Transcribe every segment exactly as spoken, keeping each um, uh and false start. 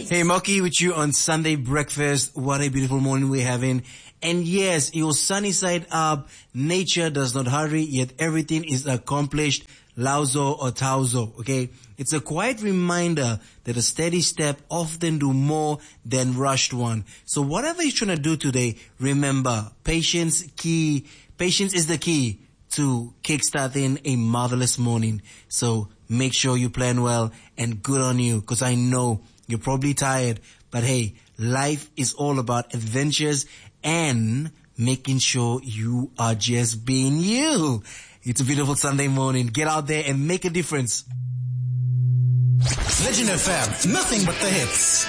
Hey, Moki with you on Sunday breakfast. What a beautiful morning we're having. And yes, your sunny side up. Nature does not hurry, yet everything is accomplished. Lauzo or Tauzo, okay? It's a quiet reminder that a steady step often do more than rushed one. So whatever you're trying to do today, remember, patience key, patience is the key to kickstarting a marvelous morning. So make sure you plan well, and good on you, because I know you're probably tired, but hey, life is all about adventures and making sure you are just being you. It's a beautiful Sunday morning. Get out there and make a difference. Legend F M, nothing but the hits.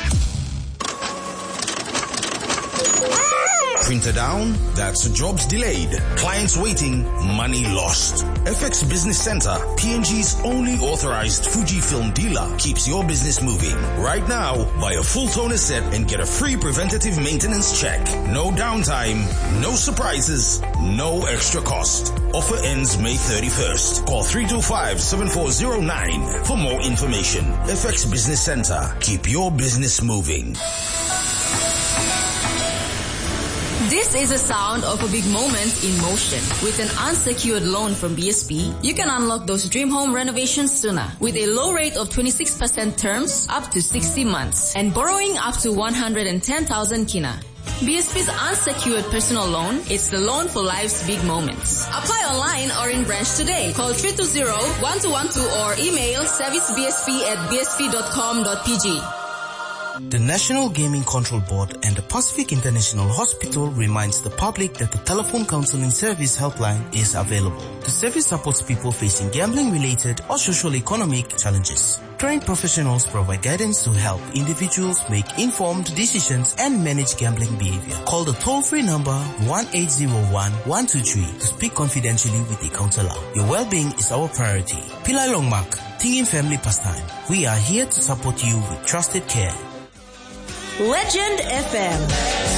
Printer down? That's jobs delayed. Clients waiting, money lost. F X Business Center, P N G's only authorized Fujifilm dealer, keeps your business moving. Right now, buy a full toner set and get a free preventative maintenance check. No downtime, no surprises, no extra cost. Offer ends May thirty-first. Call three two five, seven four zero nine for more information. F X Business Center, keep your business moving. This is the sound of a big moment in motion. With an unsecured loan from B S P, you can unlock those dream home renovations sooner with a low rate of twenty-six percent terms up to sixty months and borrowing up to one hundred ten thousand kina. B S P's unsecured personal loan is the loan for life's big moments. Apply online or in branch today. Call three two zero, one two one two or email servicebsp at b s p dot com dot p g. The National Gaming Control Board and the Pacific International Hospital reminds the public that the telephone counseling service helpline is available. The service supports people facing gambling-related or socio-economic challenges. Trained professionals provide guidance to help individuals make informed decisions and manage gambling behavior. Call the toll-free number one eight zero one, one two three to speak confidentially with a counselor. Your well-being is our priority. Pillai Longmak, Tingin Family Pastime. We are here to support you with trusted care. Legend F M.